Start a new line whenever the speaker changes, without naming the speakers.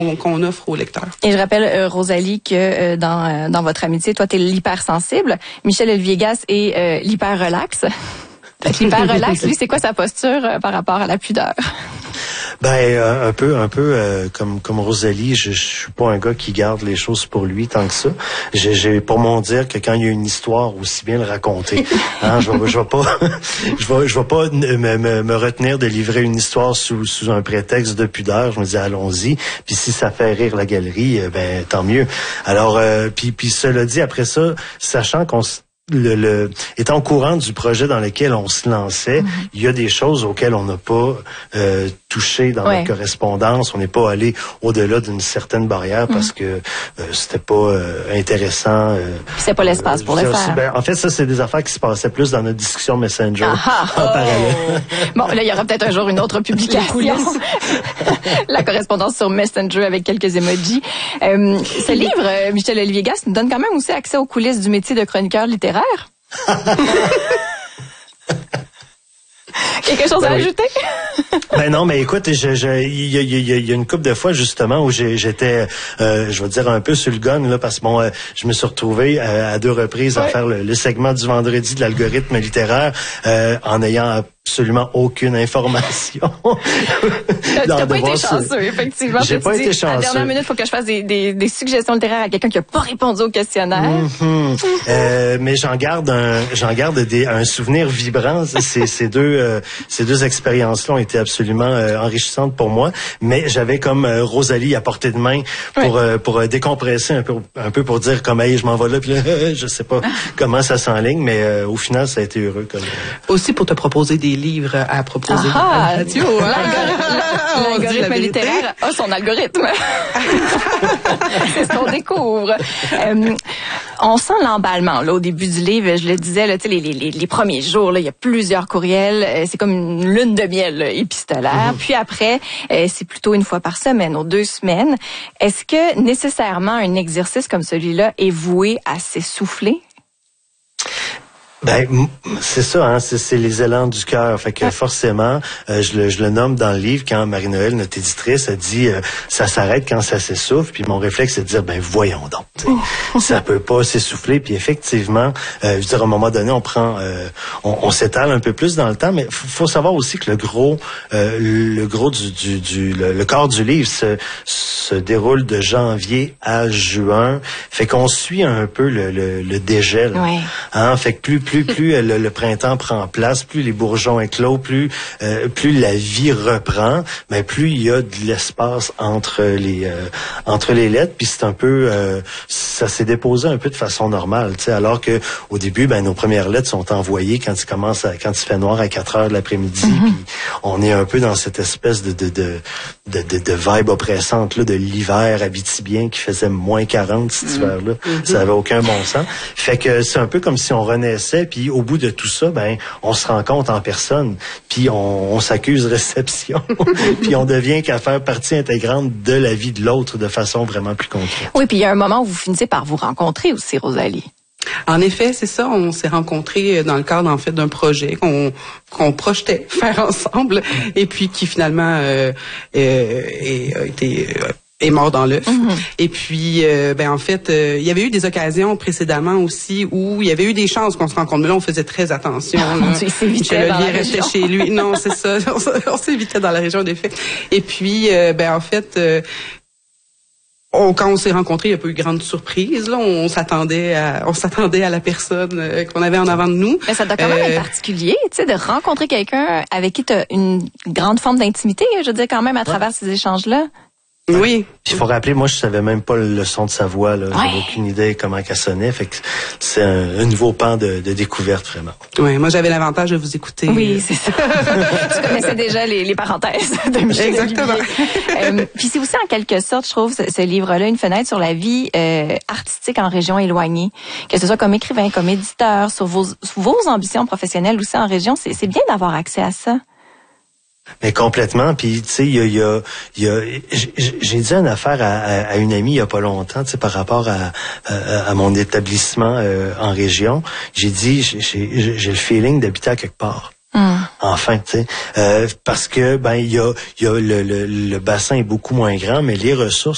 qu'on offre aux lecteurs.
Et je rappelle, Rosalie, que dans votre amitié, toi, t'es l'hypersensible. Michel Villegas est l'hyper-relax. L'hyper-relax, lui, c'est quoi sa posture par rapport à la pudeur?
Un peu comme Rosalie, je suis pas un gars qui garde les choses pour lui tant que ça. J'ai pour mon dire que quand il y a une histoire, aussi bien le raconter. Hein, je vais pas me retenir de livrer une histoire sous un prétexte de pudeur. Je me dis allons-y. Puis si ça fait rire la galerie, tant mieux. Alors puis cela dit, après ça, sachant qu'on étant au courant du projet dans lequel on se lançait, il y a des choses auxquelles on n'a pas touché dans notre correspondance. On n'est pas allé au-delà d'une certaine barrière parce que c'était pas intéressant.
C'est pas l'espace pour le faire.
En fait, ça, c'est des affaires qui se passaient plus dans notre discussion Messenger en parallèle.
Bon, là, il y aura peut-être un jour une autre publication. La correspondance sur Messenger avec quelques emojis. Ce livre, Michel Villegas, nous donne quand même aussi accès aux coulisses du métier de chroniqueur littéraire. Quelque chose à ajouter?
Non, mais écoute, il y a une couple de fois justement où j'étais, je vais dire un peu sur le gun là, parce que je me suis retrouvé à 2 reprises à faire le segment du vendredi de l'algorithme littéraire en ayant absolument aucune information.
T'as pas été chanceux, effectivement.
J'ai pas été chanceux.
À la dernière minute, il faut que je fasse des suggestions littéraires à quelqu'un qui a pas répondu au questionnaire.
Mais j'en garde un souvenir vibrant. Ces deux expériences-là ont été absolument enrichissantes pour moi. Mais j'avais comme Rosalie à portée de main pour décompresser un peu pour dire comme hey, je m'en vais là, puis là, je sais pas comment ça s'enligne, mais au final, ça a été heureux.
Aussi pour te proposer des livres à proposer.
Tu vois, l'algorithme littéraire a son algorithme. C'est ce qu'on découvre. On sent l'emballement là au début du livre. Je le disais, là, les premiers jours, là, il y a plusieurs courriels. C'est comme une lune de miel là, épistolaire. Puis après, c'est plutôt une fois par semaine, aux 2 semaines. Est-ce que nécessairement un exercice comme celui-là est voué à s'essouffler?
C'est ça, hein, c'est les élans du cœur. Fait que forcément, je le nomme dans le livre quand Marie-Noël, notre éditrice, a dit ça s'arrête quand ça s'essouffle. Puis mon réflexe, c'est de dire voyons donc, ça peut pas s'essouffler. Puis effectivement, je veux dire à un moment donné, on s'étale un peu plus dans le temps, mais faut savoir aussi que le corps du livre se déroule de janvier à juin. Fait qu'on suit un peu le dégel. Hein, fait que plus le printemps prend place, plus les bourgeons éclosent, plus la vie reprend, mais plus il y a de l'espace entre les lettres, puis c'est un peu ça s'est déposé un peu de façon normale, tu sais, alors que au début nos premières lettres sont envoyées quand il fait noir à 4 heures de l'après-midi, puis on est un peu dans cette espèce de vibe oppressante là de l'hiver abitibien qui faisait moins 40 cet hiver-là. Ça avait aucun bon sens. Fait que c'est un peu comme si on renaissait. Puis au bout de tout ça, on se rencontre en personne, puis on s'accuse réception, puis on devient qu'à faire partie intégrante de la vie de l'autre de façon vraiment plus concrète.
Oui, puis il y a un moment où vous finissez par vous rencontrer aussi, Rosalie.
En effet, c'est ça. On s'est rencontrés dans le cadre en fait d'un projet qu'on projetait faire ensemble, et puis qui finalement est mort dans l'œuf. Et puis, en fait, il y avait eu des occasions précédemment aussi où il y avait eu des chances qu'on se rencontre. Mais là, on faisait très attention.
Michel Olivier
restait chez lui. Non, c'est ça. On s'évitait dans la région des faits. Et puis, en fait... quand on s'est rencontrés, il n'y a pas eu grande surprise. Là, on s'attendait à la personne qu'on avait en avant de nous.
Mais ça doit quand même être particulier, tu sais, de rencontrer quelqu'un avec qui tu as une grande forme d'intimité, je veux dire, quand même, à travers ces échanges-là.
Oui.
Puis il faut rappeler, moi je savais même pas le son de sa voix, là. J'avais aucune idée comment qu'elle sonnait. Fait que c'est un nouveau pan de découverte vraiment.
Oui, moi j'avais l'avantage de vous écouter.
Oui, c'est ça. Tu connaissais déjà les parenthèses de Michel.
Exactement.
Puis c'est aussi en quelque sorte, je trouve, ce livre-là, une fenêtre sur la vie artistique en région éloignée. Que ce soit comme écrivain, comme éditeur, sur vos ambitions professionnelles aussi en région, c'est bien d'avoir accès à ça.
Mais complètement. Puis tu sais, j'ai dit une affaire à une amie il y a pas longtemps, tu sais, par rapport à mon établissement en région. J'ai dit j'ai le feeling d'habiter à quelque part. Enfin, tu sais, parce que il y a le bassin est beaucoup moins grand, mais les ressources